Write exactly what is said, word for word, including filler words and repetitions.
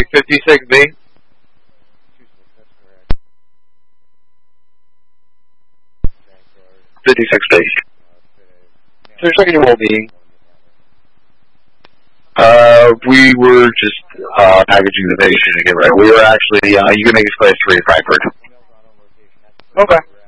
fifty-six B? fifty-six B. So you're checking your well-being. Uh, we were just, uh, packaging the patient to get ready. We were actually, uh, you can make us play three at Frankfurt. Okay.